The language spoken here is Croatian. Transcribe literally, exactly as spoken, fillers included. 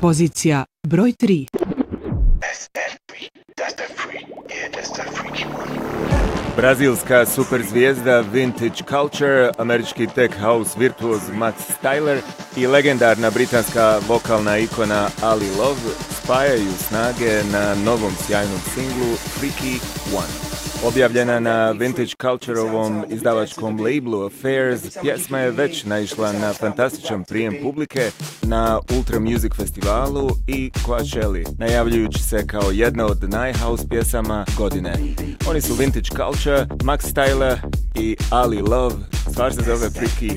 Pozicija broj tri. Brazilska superzvijezda Vintage Culture, američki tech house virtuoz Max Styler i legendarna britanska vokalna ikona Ali Love spajaju snage na novom sjajnom singlu Freaky One. Objavljena na Vintage Culture-ovom izdavačkom labelu Affairs, pjesma je već naišla na fantastičan prijem publike na Ultra Music festivalu i Coachelli, najavljujući se kao jedna od najhouse pjesama godine. Oni su Vintage Culture, Max Styler i Ali Love, stvar se zove Freaky